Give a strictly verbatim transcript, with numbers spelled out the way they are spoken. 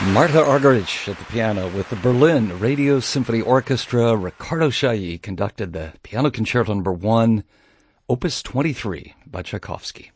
Martha Argerich at the piano with the Berlin Radio Symphony Orchestra. Ricardo Chailly conducted the Piano Concerto Number one, Opus twenty-three by Tchaikovsky.